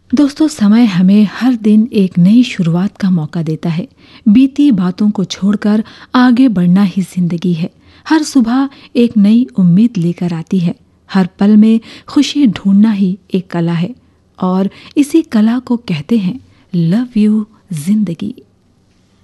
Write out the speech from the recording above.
दोस्तों, समय हमें हर दिन एक नई शुरुआत का मौका देता है। बीती बातों को छोड़कर आगे बढ़ना ही जिंदगी है। हर सुबह एक नई उम्मीद लेकर आती है। हर पल में खुशी ढूंढना ही एक कला है और इसी कला को कहते हैं लव यू जिंदगी।